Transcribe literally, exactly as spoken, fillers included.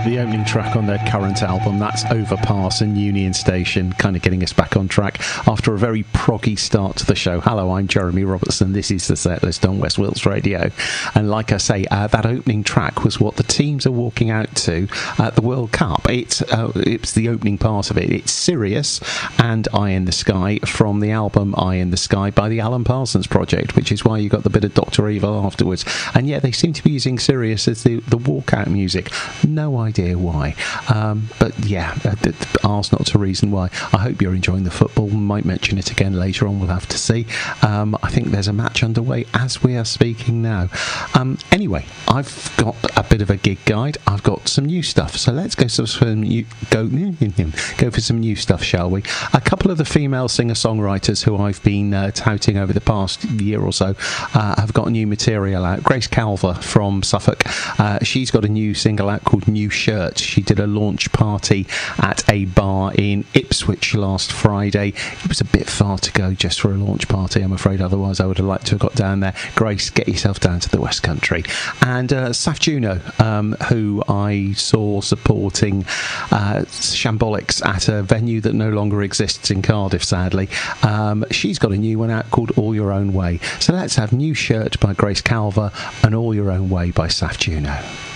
The opening track on their current album, that's Overpass and Union Station, kind of getting us back on track after a very proggy start to the show. Hello, I'm Jeremy Robertson. This is the Setlist on West Wilts Radio. And like I say, uh, that opening track was what the teams are walking out to at the World Cup. It's, uh, it's the opening part of it. It's Sirius and Eye in the Sky from the album Eye in the Sky by the Alan Parsons Project, which is why you got the bit of Doctor Evil afterwards. And yeah, they seem to be using Sirius as the, the walkout music. No idea idea why, um, but yeah, uh, ours not to reason why. I hope you're enjoying the football. Might mention it again later on, we'll have to see. um, I think there's a match underway as we are speaking now. Um, anyway, I've got a bit of a gig guide. I've got some new stuff, so let's go for some new, go, go for some new stuff, shall we? A couple of the female singer-songwriters who I've been uh, touting over the past year or so uh, have got new material out. Grace Calver from Suffolk, uh, she's got a new single out called New Shirt. She did a launch party at a bar in Ipswich last Friday. It was a bit far to go just for a launch party, I'm afraid. Otherwise I would have liked to have got down there. Grace, get yourself down to the West Country. And uh, Saf Juno, um, who I saw supporting uh, Shambolics at a venue that no longer exists in Cardiff, sadly. Um, she's got a new one out called All Your Own Way. So let's have New Shirt by Grace Calver and All Your Own Way by Saf Juno.